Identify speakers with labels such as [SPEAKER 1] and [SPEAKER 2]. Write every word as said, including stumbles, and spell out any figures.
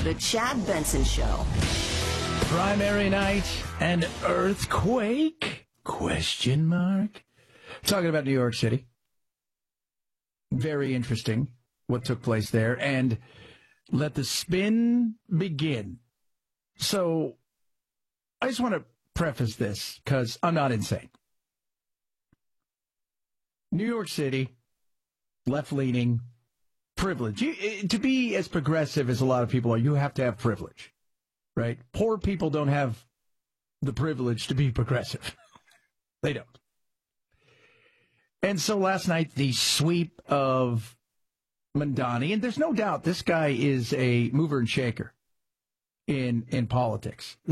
[SPEAKER 1] The Chad Benson Show.
[SPEAKER 2] Primary night and earthquake? Question mark. Talking about New York City. Very interesting what took place there. And let the spin begin. So I just want to preface this because I'm not insane. New York City, left-leaning, privilege. You, to be as progressive as a lot of people are, you have to have privilege, right? Poor people don't have the privilege to be progressive. They don't. And so last night, the sweep of Mamdani, and there's no doubt this guy is a mover and shaker in in politics.